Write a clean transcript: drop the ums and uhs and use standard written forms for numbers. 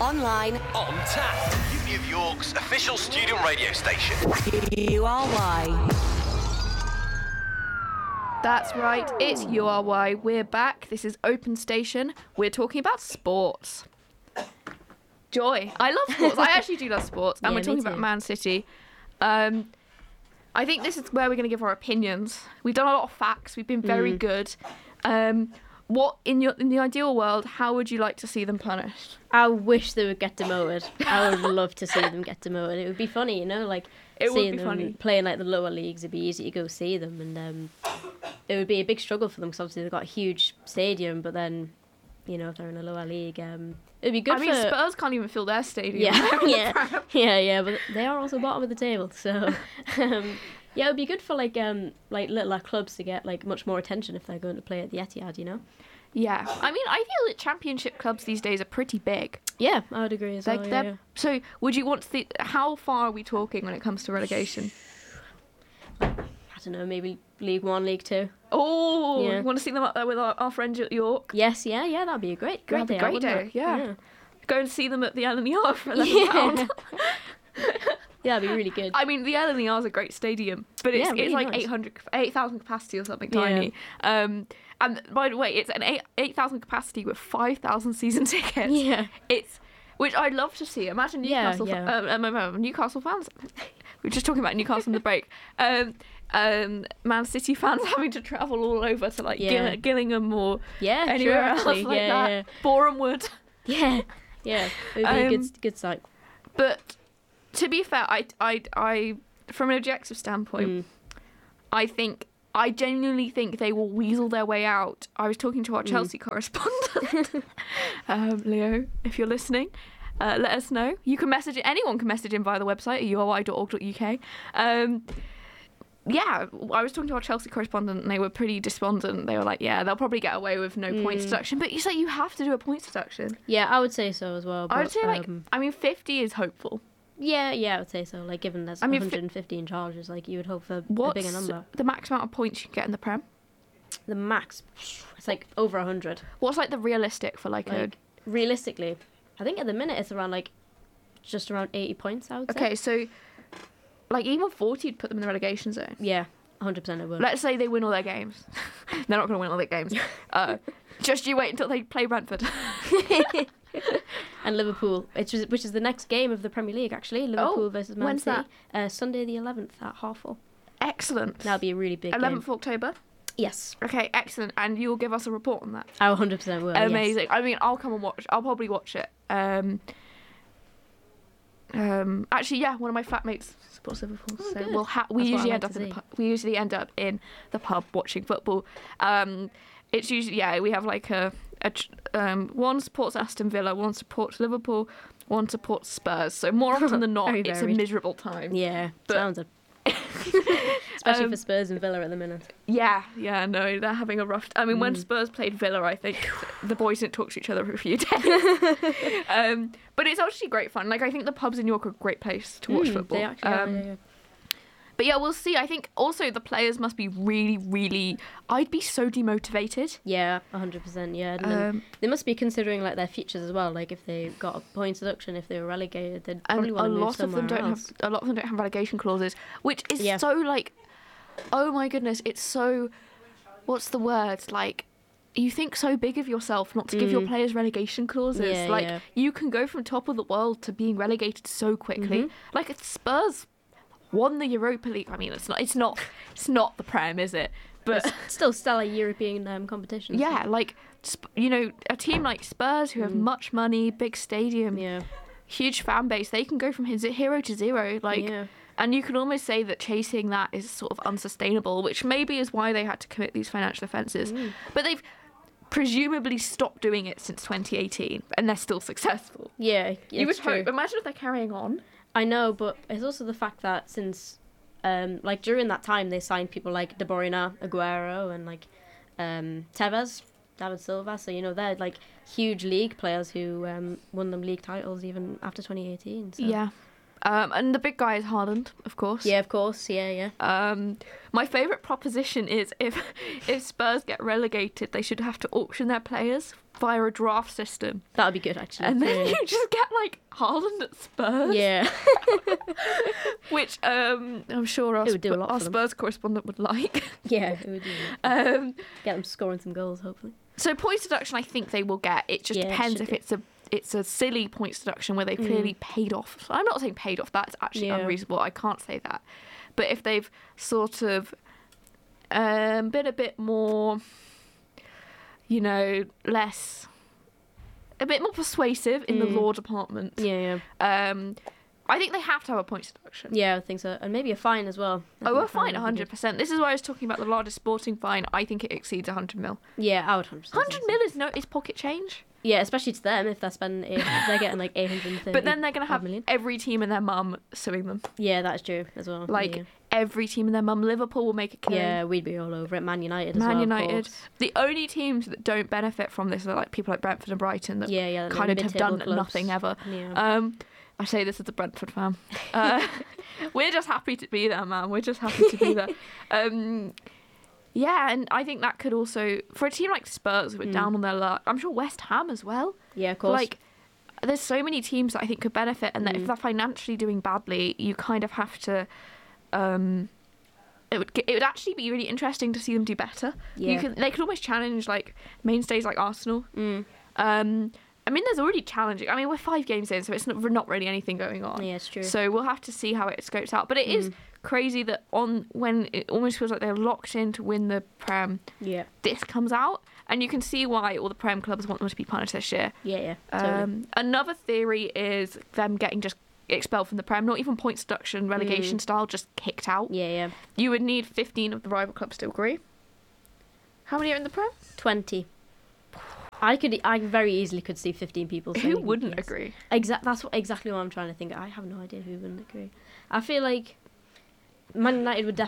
online, On tap. Uni of York's official student radio station. URY. That's right, it's URY. We're back. This is Open Station. We're talking about sports. Joy. I love sports. I actually do love sports. And Yeah, we're talking me about too. Man City. I think this is where we're going to give our opinions. We've done a lot of facts. We've been very good. What in the ideal world, how would you like to see them punished? I wish they would get demoted. I would love to see them get demoted. It would be funny, you know, like It would seeing be them funny. playing like the lower leagues. It'd be easy to go see them, and it would be a big struggle for them because obviously they've got a huge stadium. But then, you know, if they're in a lower league, it'd be good. I mean, for Spurs can't even fill their stadium. yeah, but they are also bottom of the table, so yeah, it'd be good for like littler clubs to get like much more attention if they're going to play at the Etihad, you know. Yeah. I mean, I feel that championship clubs these days are pretty big. Yeah, I would agree as well. Like Yeah, they're So, would you want to see how far are we talking when it comes to relegation? I don't know, maybe League One, League Two. Oh, Yeah. you want to see them up there with our friends at York? Yes, yeah, that'd be a great That'd be day. a great wouldn't day, it? yeah. Go and see them at the LNER for £11. Yeah. Yeah, that'd be really good. I mean, the LNER is a great stadium, but it's Yeah, really like nice. 8,000 capacity or something Yeah. tiny. And by the way, it's an 8,000 capacity with 5,000 season tickets. Yeah. Which I'd love to see. Imagine Yeah, Newcastle, yeah. Newcastle fans. We were just talking about Newcastle in the break. Man City fans having to travel all over to like Yeah. Gillingham or Yeah, anywhere sure, else actually. like Yeah, that. Boreham Wood. Yeah, yeah. It would be a good sight. But to be fair, I from an objective standpoint, I genuinely think they will weasel their way out. I was talking to our Chelsea correspondent, Leo, if you're listening, let us know. You can message it. Anyone can message in via the website at uri.org.uk. Yeah, I was talking to our Chelsea correspondent and they were pretty despondent. They were like, yeah, they'll probably get away with no points deduction. But you say you have to do a points deduction. Yeah, I would say so as well. But, I would say 50 is hopeful. yeah, I would say so. Like, given there's I mean, 115 charges, like you would hope for a What's bigger number. the max amount of points you can get in the Prem? The max, it's like over 100. What's like the realistic for like Like realistically, I think at the minute it's around like just around 80 points. I would say. Okay, so like even 40 would put them in the relegation zone. Yeah, 100% it would. Let's say they win all their games. They're not going to win all their games. Just you wait until they play Brentford. And Liverpool, which is the next game of the Premier League actually. Liverpool versus Man when's City. Sunday the 11th at 4:30. Excellent. That'll be a really big 11th game. of October. Yes, Okay, excellent. And you'll give us a report on that. I 100% will. yes. Amazing. I mean, I'll come and watch. I'll probably watch it. Actually, yeah, one of my flatmates supports Liverpool, so good. we'll we That's what I usually like end up to in the see. pub. We usually end up in the pub watching football. It's usually we have like one supports Aston Villa, one supports Liverpool, one supports Spurs. So more often than not, Very it's a varied. miserable time. Yeah, But- sounds it. Especially for Spurs and Villa at the minute. Yeah, no, they're having a rough. I mean, when Spurs played Villa, I think the boys didn't talk to each other for a few days. But it's actually great fun. Like, I think the pubs in York are a great place to watch football. They actually are, yeah. But yeah, we'll see. I think also the players must be really, really. I'd be so demotivated. Yeah, 100%. Yeah, and then they must be considering like their futures as well. Like if they got a points deduction, if they were relegated, they'd probably And want a to move lot of them somewhere don't else. have. A lot of them don't have relegation clauses, which is Yeah. so like. Oh my goodness! It's so. What's the word? Like. You think so big of yourself not to give your players relegation clauses. Yeah, like yeah. you can go from top of the world to being relegated so quickly. Like if Spurs won the Europa League. I mean, it's not the Prem, is it? But It's still stellar European competition. yeah, like a team like Spurs who have much money, big stadium, Yeah. huge fan base, they can go from hero to zero. Like, Yeah. and you can almost say that chasing that is sort of unsustainable, which maybe is why they had to commit these financial offences. But they've presumably stopped doing it since 2018, and they're still successful. Yeah, You would it's true. hope. Imagine if they're carrying on. I know, but it's also the fact that since, like during that time, they signed people like De Bruyne, Aguero, and like Tevez, David Silva. So you know they're like huge league players who won them league titles even after 2018. So. Yeah. And the big guy is Haaland, of course. Yeah, of course. Yeah. My favourite proposition is if Spurs get relegated, they should have to auction their players via a draft system. That would be good, actually. And then Yeah. you just get, like, Haaland at Spurs. Yeah. Which I'm sure It would do a lot our for them. Spurs correspondent would like. Yeah, it would do. Get them scoring some goals, hopefully. So points deduction, I think they will get. It just Yeah, it depends should if it's a silly points deduction where they've clearly paid off. So I'm not saying paid off. That's actually Yeah. unreasonable. I can't say that. But if they've sort of been a bit more, less, a bit more persuasive in the law department. Yeah. I think they have to have a points deduction. Yeah, I think so. And maybe a fine as well. I Oh, think a fine, would be good. 100%. This is why I was talking about the largest sporting fine. I think it exceeds 100 mil. Yeah, I would 100%. 100 mil is pocket change. Yeah, especially to them if they're spending, if they're getting like 830. But then they're going to have million. every team and their mum suing them. Yeah, that's true as well. Like, yeah. every team and their mum. Liverpool will make a killing. Yeah, we'd be all over it. Man United as Man well. of United. course. The only teams that don't benefit from this are like people like Brentford and Brighton that Yeah, the kind of have mid-table done clubs. nothing ever. Yeah. I say this as a Brentford fan. We're just happy to be there, man. We're just happy to be there. Yeah, and I think that could also, for a team like Spurs who are down on their luck, I'm sure West Ham as well. Yeah, of course. Like, there's so many teams that I think could benefit, and that if they're financially doing badly, you kind of have to. It would actually be really interesting to see them do better. Yeah. They could almost challenge like mainstays like Arsenal. I mean, there's already challenging. I mean, we're 5 games in, so it's not really anything going on. Yeah, it's true. So we'll have to see how it scopes out. But it is crazy that when it almost feels like they're locked in to win the Prem, Yeah. this comes out, and you can see why all the Prem clubs want them to be punished this year. Yeah. Totally. Another theory is them getting just expelled from the Prem, not even points deduction, relegation style, just kicked out. Yeah. You would need 15 of the rival clubs to agree. How many are in the Prem? 20. I very easily could see 15 people saying Who wouldn't yes. agree? That's exactly what I'm trying to think. I have no idea who wouldn't agree. I feel like Man United would